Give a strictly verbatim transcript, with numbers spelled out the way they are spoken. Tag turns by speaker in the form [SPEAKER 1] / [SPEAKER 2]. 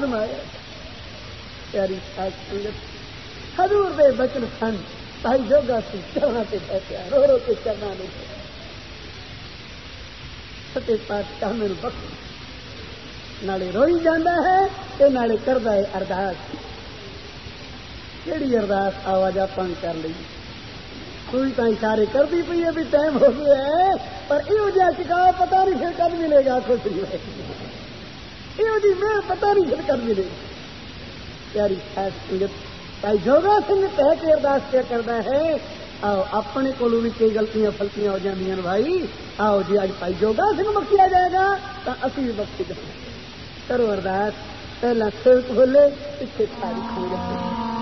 [SPEAKER 1] فرمایا پیاری حضور دے بچن سن بھائی جوگا سی چرنا سے بیٹھا رو رو کے چرنا نہیں ستے پاتشاہ میرے بخش نالے روئی جانا ہے تے نالے کردا ہے ارداس کیڑی ارداس آواز اپن کر لی کوئی تو اشارے کرتی پی ہے بھی ٹائم ہو گیا ہے پر یہ جہاں چکاؤ پتا نہیں پھر کب ملے گا خوش یہ جی میں پتا نہیں پھر کب ملے گا پیاری سنگت بھائی جوگا سنگھ کہہ کے ارداس کیا کرنا ہے آؤ اپنے کو بھی کئی غلطیاں فلطیاں ہو جاندیاں بھائی آؤ جی اج بھائی جوگا سنگھ بخشیا جائے گا تو اسی بھی بخشی جائیں کرو ارداس پہلا سر کھولے پیچھے ساری کھول